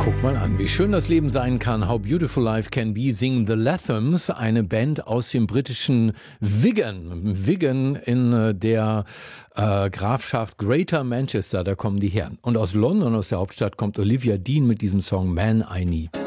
Guck mal an, wie schön das Leben sein kann. How beautiful life can be, singen The Lathams, eine Band aus dem britischen Wigan. Wigan in der Grafschaft Greater Manchester, da kommen die her. Und aus London, aus der Hauptstadt, kommt Olivia Dean mit diesem Song Man I Need.